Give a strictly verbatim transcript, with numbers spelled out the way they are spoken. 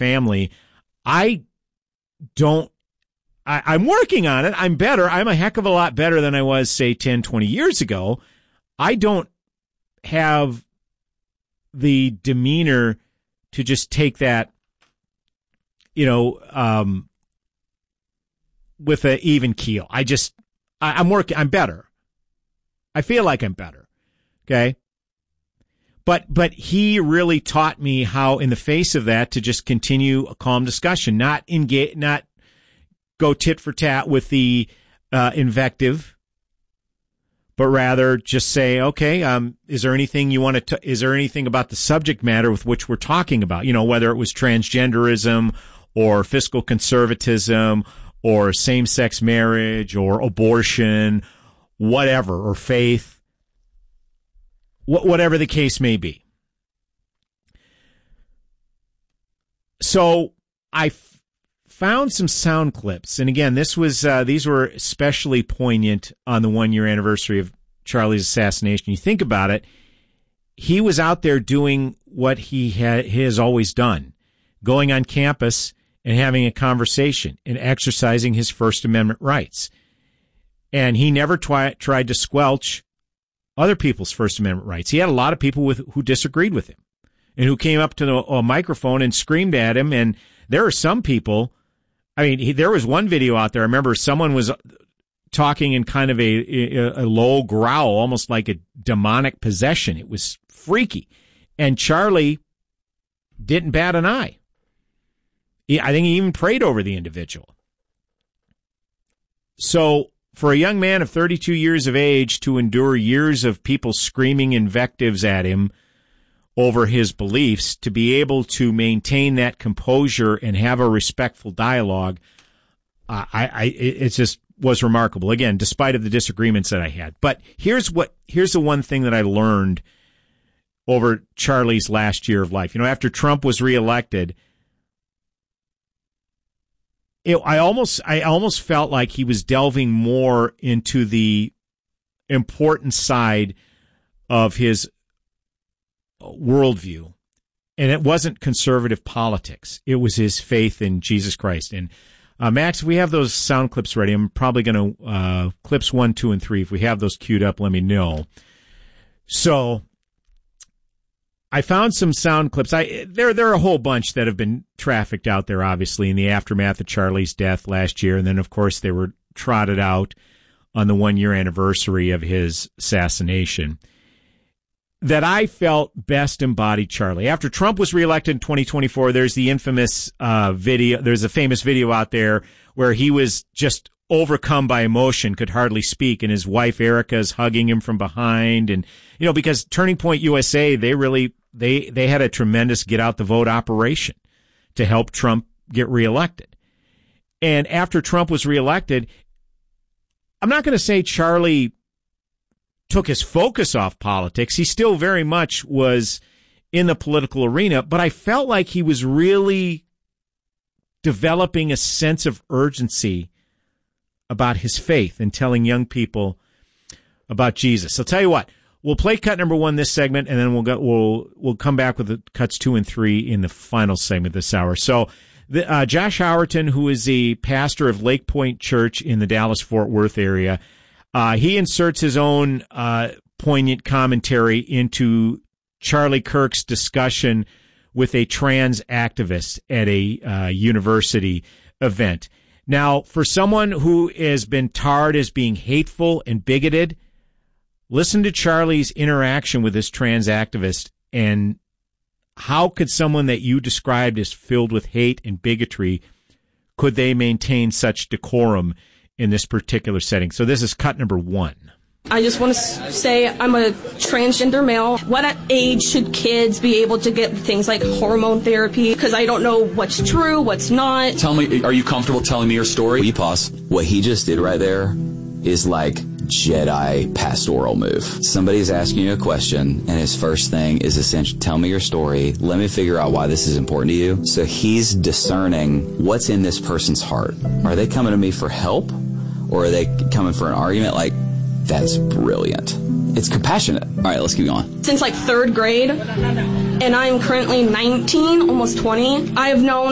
family. I don't, I, I'm working on it. I'm better. I'm a heck of a lot better than I was, say, ten, twenty years ago. I don't have the demeanor to just take that, you know, um, with an even keel. I just, I, I'm working, I'm better. I feel like I'm better. Okay. But, but he really taught me how, in the face of that, to just continue a calm discussion, not engage, not go tit for tat with the uh, invective, but rather just say, okay, um, is there anything you want to, t- is there anything about the subject matter with which we're talking about? You know, whether it was transgenderism or fiscal conservatism or same-sex marriage or abortion, whatever, or faith. Whatever the case may be. So I f- found some sound clips, and again, this was uh, these were especially poignant on the one-year anniversary of Charlie's assassination. You think about it, he was out there doing what he ha- he has always done, going on campus and having a conversation and exercising his First Amendment rights. And he never twi- tried to squelch other people's First Amendment rights. He had a lot of people with who disagreed with him and who came up to the, a microphone and screamed at him. And there are some people, I mean, he, there was one video out there. I remember someone was talking in kind of a, a, a low growl, almost like a demonic possession. It was freaky. And Charlie didn't bat an eye. He, I think he even prayed over the individual. So, for a young man of thirty-two years of age to endure years of people screaming invectives at him over his beliefs, to be able to maintain that composure and have a respectful dialogue, uh, I, I, it just was remarkable. Again, despite of the disagreements that I had. But here's what, here's the one thing that I learned over Charlie's last year of life. You know, after Trump was reelected, It, I almost, I almost felt like he was delving more into the important side of his worldview, and it wasn't conservative politics. It was his faith in Jesus Christ. And uh, Max, if we have those sound clips ready, I'm probably going to uh, clips one, two, and three. If we have those queued up, let me know. So I found some sound clips. I there there are a whole bunch that have been trafficked out there, obviously, in the aftermath of Charlie's death last year. And then, of course, they were trotted out on the one-year anniversary of his assassination, that I felt best embodied Charlie. After Trump was reelected in twenty twenty-four, there's the infamous uh, video. There's a famous video out there where he was just overcome by emotion, could hardly speak, and his wife Erica is hugging him from behind. And, you know, because Turning Point U S A, they really, they, they had a tremendous get out the vote operation to help Trump get reelected. And after Trump was reelected, I'm not going to say Charlie took his focus off politics. He still very much was in the political arena, but I felt like he was really developing a sense of urgency about his faith and telling young people about Jesus. So, tell you what, we'll play cut number one this segment, and then we'll go, we'll we'll come back with the cuts two and three in the final segment this hour. So, the, uh, Josh Howerton, who is the pastor of Lake Point Church in the Dallas-Fort Worth area, uh, he inserts his own uh, poignant commentary into Charlie Kirk's discussion with a trans activist at a uh, university event. Now, for someone who has been tarred as being hateful and bigoted, listen to Charlie's interaction with this trans activist, and how could someone that you described as filled with hate and bigotry, could they maintain such decorum in this particular setting? So this is cut number one. I just want to say I'm a transgender male. What age should kids be able to get things like hormone therapy? Because I don't know what's true, what's not. Tell me, are you comfortable telling me your story? Will you pause? What he just did right there is like Jedi pastoral move. Somebody's asking you a question, and his first thing is essentially, tell me your story. Let me figure out why this is important to you. So he's discerning what's in this person's heart. Are they coming to me for help, or are they coming for an argument? Like, that's brilliant. It's compassionate. All right, let's keep going. Since like third grade, and I'm currently nineteen, almost twenty, I have known